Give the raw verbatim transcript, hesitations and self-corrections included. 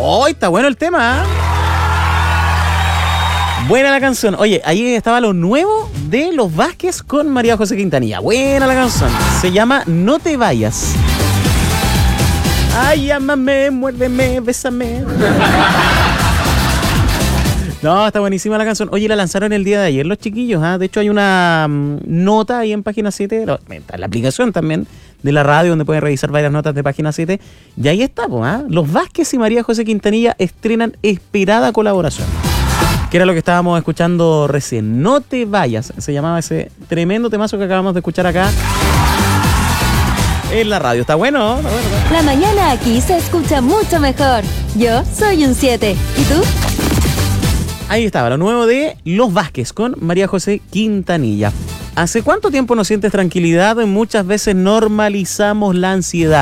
¡Oh, está bueno el tema! ¿eh? Buena la canción. Oye, ahí estaba lo nuevo de Los Vázquez con María José Quintanilla. Buena la canción. Se llama No te vayas. Ay, ámame, muérdeme, bésame. No, está buenísima la canción. Oye, la lanzaron el día de ayer los chiquillos. ¿eh? De hecho, hay una um, nota ahí en Página siete, la, la aplicación también de la radio, donde pueden revisar varias notas de Página siete. Y ahí está, pues, ¿eh? Los Vázquez y María José Quintanilla estrenan esperada colaboración. Que era lo que estábamos escuchando recién. No te vayas. Se llamaba ese tremendo temazo que acabamos de escuchar acá en la radio. Está bueno, ¿no? Está bueno, ¿no? La mañana aquí se escucha mucho mejor. Yo soy un siete. ¿Y tú? Ahí estaba, lo nuevo de Los Vázquez con María José Quintanilla. ¿Hace cuánto tiempo no sientes tranquilidad? Muchas veces normalizamos la ansiedad.